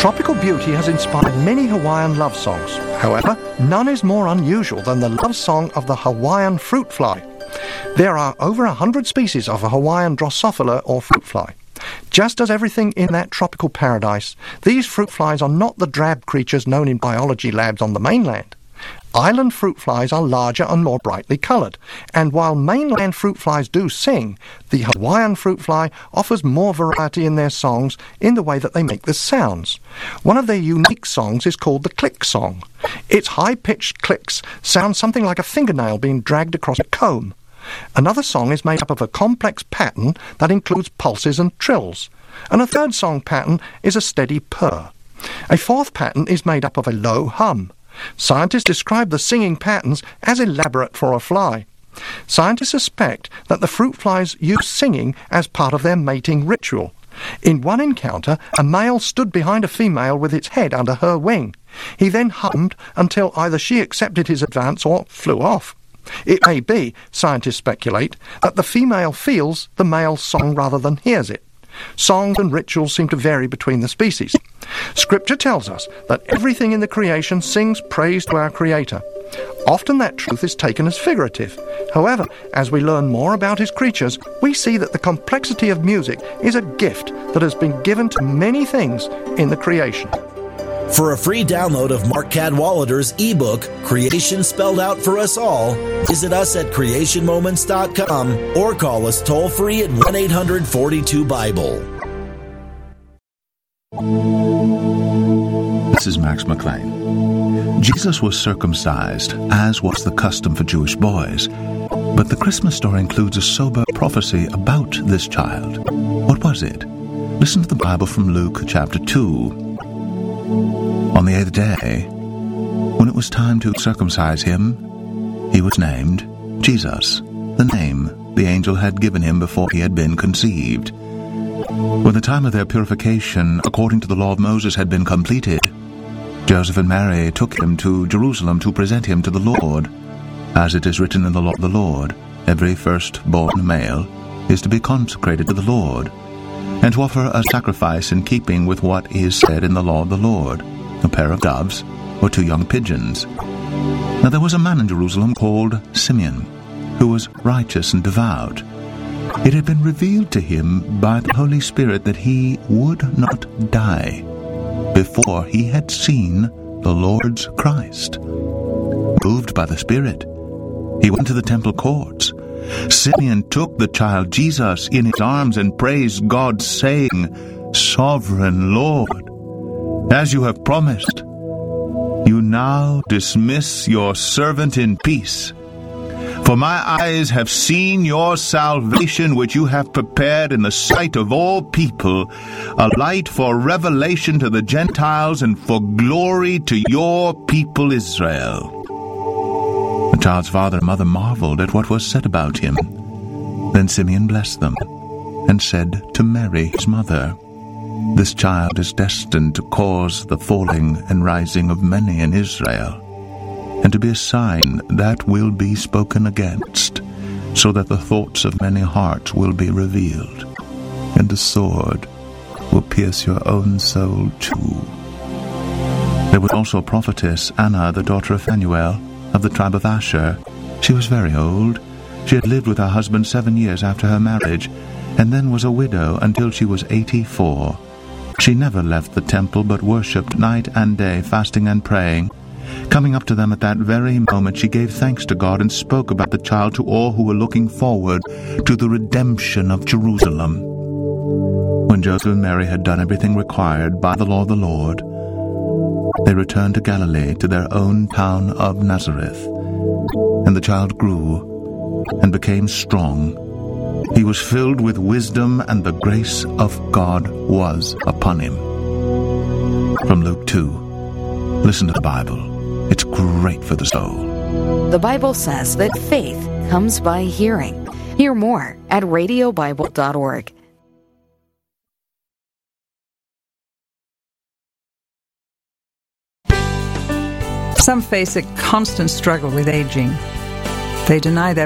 Tropical beauty has inspired many Hawaiian love songs. However, none is more unusual than the love song of the Hawaiian fruit fly. There are over 100 species of a Hawaiian Drosophila or fruit fly. Just as everything in that tropical paradise, these fruit flies are not the drab creatures known in biology labs on the mainland. Island fruit flies are larger and more brightly coloured, and while mainland fruit flies do sing, the Hawaiian fruit fly offers more variety in their songs in the way that they make the sounds. One of their unique songs is called the click song. Its high-pitched clicks sound something like a fingernail being dragged across a comb. Another song is made up of a complex pattern that includes pulses and trills, and a third song pattern is a steady purr. A fourth pattern is made up of a low hum. Scientists describe the singing patterns as elaborate for a fly. Scientists suspect that the fruit flies use singing as part of their mating ritual. In one encounter, a male stood behind a female with its head under her wing. He then hummed until either she accepted his advance or flew off. It may be, scientists speculate, that the female feels the male's song rather than hears it. Songs and rituals seem to vary between the species. Scripture tells us that everything in the creation sings praise to our Creator. Often that truth is taken as figurative. However, as we learn more about His creatures, we see that the complexity of music is a gift that has been given to many things in the creation. For a free download of Mark Cadwallader's ebook, Creation Spelled Out for Us All, visit us at creationmoments.com or call us toll-free at 1-800-42-BIBLE. This is Max McLean. Jesus was circumcised, as was the custom for Jewish boys. But the Christmas story includes a sober prophecy about this child. What was it? Listen to the Bible from Luke chapter 2. On the 8th day, when it was time to circumcise him, he was named Jesus, the name the angel had given him before he had been conceived. When the time of their purification, according to the law of Moses, had been completed, Joseph and Mary took him to Jerusalem to present him to the Lord. As it is written in the law of the Lord, every firstborn male is to be consecrated to the Lord, and to offer a sacrifice in keeping with what is said in the law of the Lord, a pair of doves or 2 young pigeons. Now there was a man in Jerusalem called Simeon, who was righteous and devout. It had been revealed to him by the Holy Spirit that he would not die before he had seen the Lord's Christ. Moved by the Spirit, he went to the temple courts. Simeon took the child Jesus in his arms and praised God, saying, "Sovereign Lord, as you have promised, you now dismiss your servant in peace. For my eyes have seen your salvation, which you have prepared in the sight of all people, a light for revelation to the Gentiles and for glory to your people Israel." The child's father and mother marveled at what was said about him. Then Simeon blessed them and said to Mary, his mother, "This child is destined to cause the falling and rising of many in Israel, and to be a sign that will be spoken against, so that the thoughts of many hearts will be revealed, and the sword will pierce your own soul too." There was also a prophetess, Anna, the daughter of Phanuel, of the tribe of Asher. She was very old. She had lived with her husband 7 years after her marriage, and then was a widow until she was 84. She never left the temple, but worshipped night and day, fasting and praying. Coming up to them at that very moment, she gave thanks to God and spoke about the child to all who were looking forward to the redemption of Jerusalem. When Joseph and Mary had done everything required by the law of the Lord, they returned to Galilee, to their own town of Nazareth. And the child grew and became strong. He was filled with wisdom, and the grace of God was upon him. From Luke 2. Listen to the Bible. It's great for the soul. The Bible says that faith comes by hearing. Hear more at radiobible.org. Some face a constant struggle with aging. They deny that